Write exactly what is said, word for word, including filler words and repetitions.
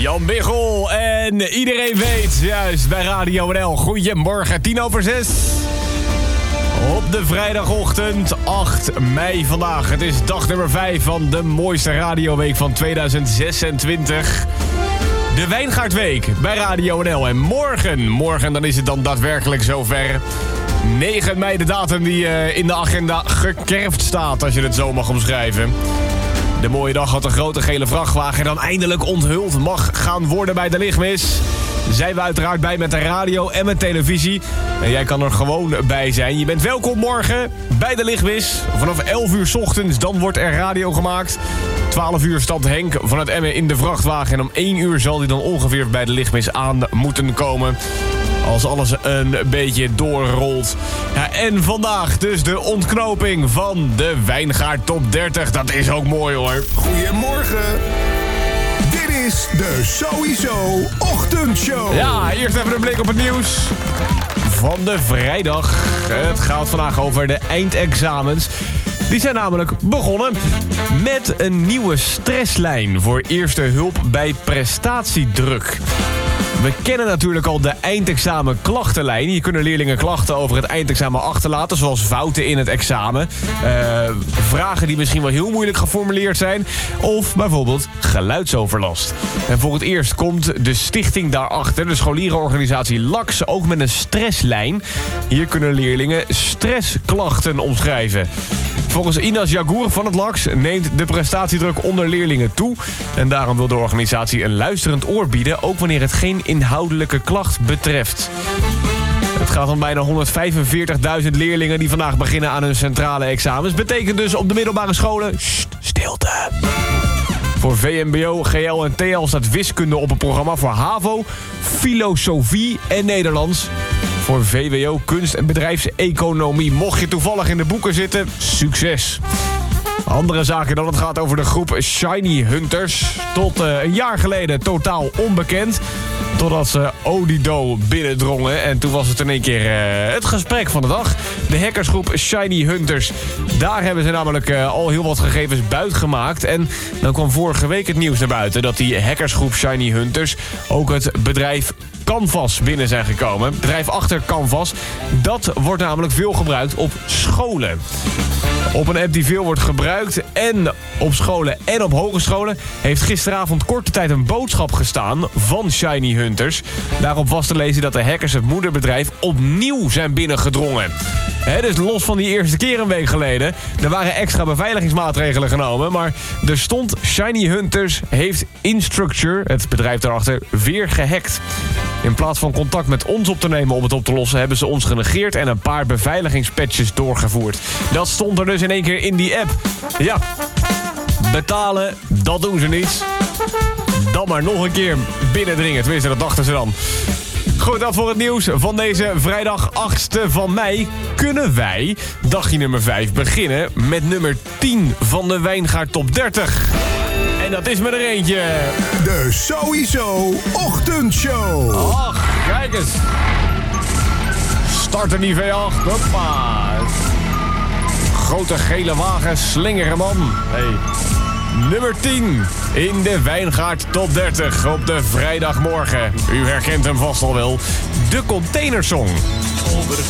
Jan Biggel en iedereen weet, juist bij Radio N L. Goedemorgen, tien over zes. Op de vrijdagochtend, acht mei vandaag. Het is dag nummer vijf van de mooiste radioweek van tweeduizend zesentwintig. De Wijngaardweek bij Radio N L. En morgen, morgen dan is het dan daadwerkelijk zover. negen mei, de datum die uh, in de agenda gekerfd staat, als je het zo mag omschrijven. De mooie dag had de grote gele vrachtwagen dan eindelijk onthuld mag gaan worden bij de lichtmis. Zijn we uiteraard bij met de radio en met televisie. En jij kan er gewoon bij zijn. Je bent welkom morgen bij de lichtmis. Vanaf elf uur 's ochtends, dan wordt er radio gemaakt. twaalf uur stapt Henk van het Emmen in de vrachtwagen. En om één uur zal hij dan ongeveer bij de lichtmis aan moeten komen. Als alles een beetje doorrolt. Ja, en vandaag dus de ontknoping van de Wijngaard Top dertig. Dat is ook mooi hoor. Goedemorgen. Dit is de Sowieso Ochtendshow. Ja, eerst even een blik op het nieuws van de vrijdag. Het gaat vandaag over de eindexamens. Die zijn namelijk begonnen met een nieuwe stresslijn voor eerste hulp bij prestatiedruk. We kennen natuurlijk al de eindexamen klachtenlijn. Hier kunnen leerlingen klachten over het eindexamen achterlaten, zoals fouten in het examen. Uh, vragen die misschien wel heel moeilijk geformuleerd zijn. Of bijvoorbeeld geluidsoverlast. En voor het eerst komt de stichting daarachter, de scholierenorganisatie L A X, ook met een stresslijn. Hier kunnen leerlingen stressklachten omschrijven. Volgens Inas Jagour van het L A X neemt de prestatiedruk onder leerlingen toe. En daarom wil de organisatie een luisterend oor bieden, ook wanneer het geen inhoudelijke klacht betreft. Het gaat om bijna honderdvijfenveertigduizend leerlingen die vandaag beginnen aan hun centrale examens. Betekent dus op de middelbare scholen, sst, stilte. Voor V M B O, G L en T L staat wiskunde op het programma. Voor HAVO, filosofie en Nederlands. Voor V W O, kunst en bedrijfseconomie. Mocht je toevallig in de boeken zitten, succes. Andere zaken dan, het gaat over de groep Shiny Hunters. Tot uh, een jaar geleden totaal onbekend. Totdat ze Odido binnendrongen. En toen was het in één keer uh, het gesprek van de dag. De hackersgroep Shiny Hunters. Daar hebben ze namelijk uh, al heel wat gegevens buitgemaakt. En dan kwam vorige week het nieuws naar buiten dat die hackersgroep Shiny Hunters ook het bedrijf Canvas binnen zijn gekomen. Het bedrijf achter Canvas. Dat wordt namelijk veel gebruikt op scholen. Op een app die veel wordt gebruikt en op scholen en op hogescholen heeft gisteravond korte tijd een boodschap gestaan van Shiny Hunters. Daarop was te lezen dat de hackers het moederbedrijf opnieuw zijn binnengedrongen. He, dus los van die eerste keer een week geleden. Er waren extra beveiligingsmaatregelen genomen, maar er stond Shiny Hunters heeft Instructure, het bedrijf daarachter, weer gehackt. In plaats van contact met ons op te nemen om het op te lossen, hebben ze ons genegeerd en een paar beveiligingspatches doorgevoerd. Dat stond er dus in één keer in die app. Ja, betalen, dat doen ze niet. Dan maar nog een keer binnendringen. Tenminste, dat dachten ze dan. Goed, dat voor het nieuws van deze vrijdag achtste van mei. Kunnen wij dagje nummer vijf beginnen met nummer tien van de Wijngaard Top dertig. En dat is met er eentje. De Sowieso Ochtendshow. Ach, kijk eens. Starten die V acht. Hoppa. Grote gele wagen, slingeren man. Hey. Nummer tien in de Wijngaard Top dertig op de vrijdagmorgen. U herkent hem vast al wel. De Containersong. Over